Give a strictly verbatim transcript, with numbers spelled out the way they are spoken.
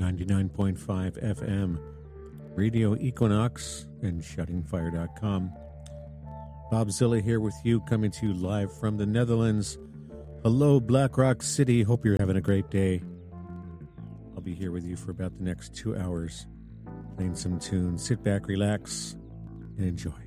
ninety-nine point five F M, Radio Equinox, and shutting fire dot com. Bob Zilla here with you, coming to you live from the Netherlands. Hello, Black Rock City. Hope you're having a great day. I'll be here with you for about the next two hours, playing some tunes. Sit back, relax, and enjoy.